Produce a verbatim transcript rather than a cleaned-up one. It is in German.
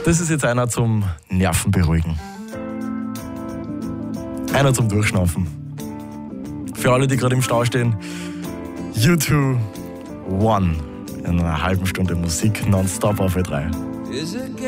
Das ist jetzt einer zum Nervenberuhigen. Einer zum Durchschnaufen. Für alle, die gerade im Stau stehen, U zwei One in einer halben Stunde Musik nonstop auf E drei.